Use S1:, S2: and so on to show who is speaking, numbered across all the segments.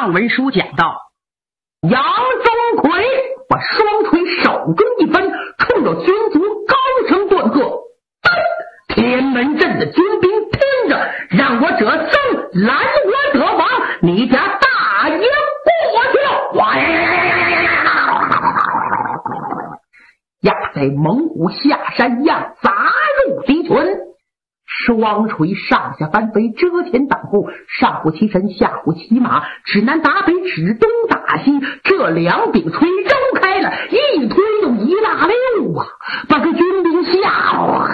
S1: 上文书讲到，杨宗奎把双锤手中一分，冲着军卒高声断喝：天门镇的军兵听着，让我者僧拦我者亡，你家大爷过去了！压在猛虎下山一样砸入敌群，双锤上下翻飞，遮天挡后，上不其身，下不其马，指南打北，指东打西，这两柄锤扔开了，一推就一大溜啊，把个军兵吓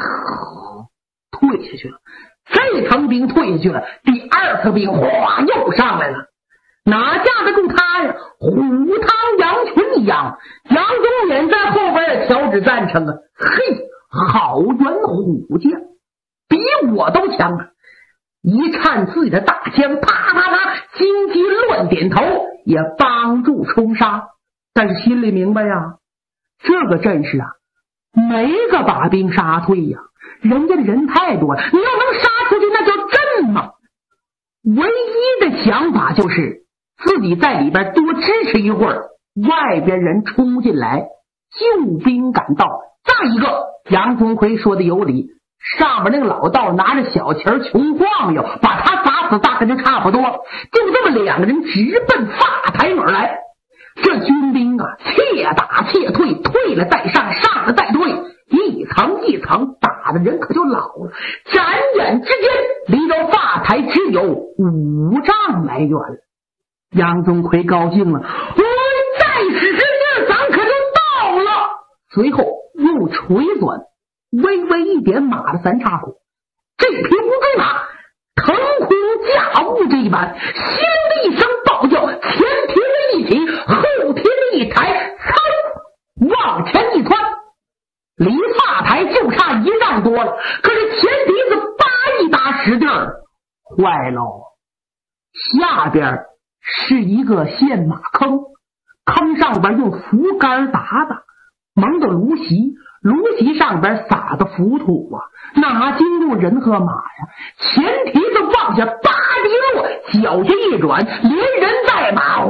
S1: 退下去了。这层兵退下去了，第二层兵哗又上来了，哪架得住他呀？虎汤羊群一样。杨宗勉在后边调指赞成啊，嘿，好员虎将，比我都强啊！一看自己的大枪，啪啪啪，金鸡乱点头，也帮助冲杀。但是心里明白呀，这个阵势啊，没个把兵杀退呀，人家的人太多了，你要能杀出去，那叫阵嘛。唯一的想法就是自己在里边多支持一会儿，外边人冲进来，救兵赶到。再一个，杨宗奎说的有理，上边那个老道拿着小旗穷晃悠，把他砸死大概就差不多。就这么两个人直奔发台而来，这军兵啊，且打且退，退了再上，上了再退，一层一层打的人可就老了。转眼之间，离着发台只有5丈来远了。杨宗奎高兴了，再使使劲，咱可就到了。随后用锤钻微微一点马的三叉骨，这匹乌骓马腾空驾雾这一般，心的一声暴叫，前蹄子一起，后蹄子一抬，往前一窜，离发台就差1丈多了。可是前蹄子叭一打使劲儿，坏喽，下边是一个陷马坑，坑上边用竹竿打的，蒙着芦席，芦席上边撒的浮土啊，哪经过人和马呀？前蹄子往下叭一落，脚下一转，连人带马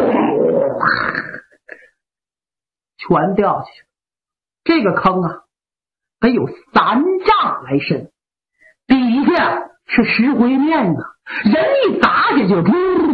S1: 全掉下去了。这个坑啊，得有3丈来深，底下是石灰面啊，人一砸下去，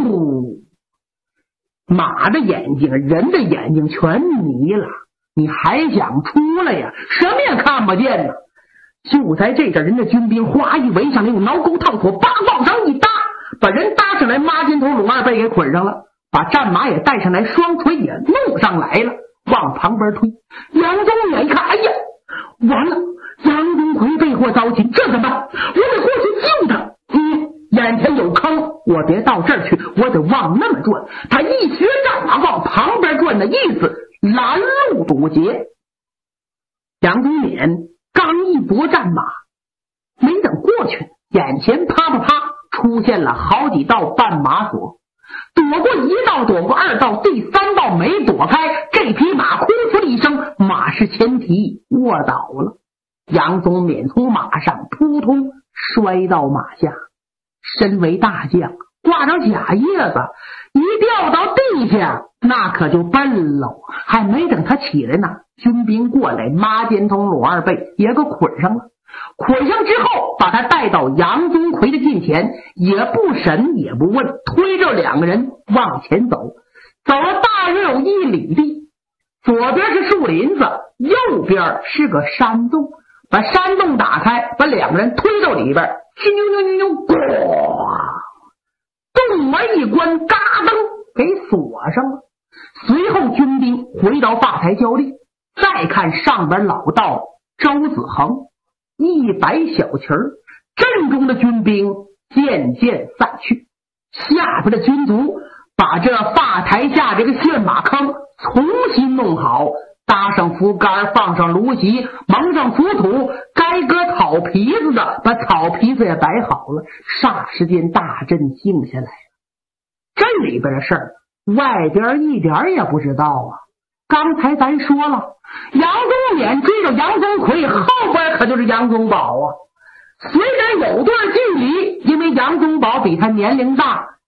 S1: 马的眼睛人的眼睛全迷了，你还想出来呀？什么也看不见呢。就在这阵，人家军兵哗一围上来，用挠钩套索叭往上一搭，把人搭上来，马金头龙二背给捆上了，把战马也带上来，双锤也弄上来了，往旁边推。杨宗勉一看，哎呀，完了，杨宗奎被祸遭擒，这怎么办？我得过去救他。眼前有坑，我别到这儿去，我得往那么转。他一学战马往旁边转的意思，拦路堵截。杨宗勉刚一拨战马，没等过去，眼前啪啪啪出现了好几道绊马索，躲过1道，躲过2道，第3道没躲开，这匹马呼哧一声，马是前蹄卧倒了。杨宗勉从马上扑通摔到马下，身为大将，挂上甲叶子，一掉到地下，那可就笨喽。还没等他起来呢，军兵过来，马尖头裸二背也给捆上了。捆上之后，把他带到杨宗奎的近前，也不审也不问，推着2个人往前走。走了大约有1里地，左边是树林子，右边是个山洞。把山洞打开，把2个人推到里边，洞门一关，嘎噔给锁上了。随后军兵回到发台交力，再看上边老道周子恒一摆小旗儿，阵中的军兵渐渐散去。下边的军卒把这发台下这个陷马坑重新弄好，搭上扶杆，放上芦席，蒙上浮土，该割草皮子的把草皮子也摆好了。霎时间大阵静下来了。这里边的事儿外边一点也不知道啊。刚才咱说了，杨宗勉追着杨宗奎，后边可就是杨宗保啊。虽然有段距离，因为杨宗保比他年龄大，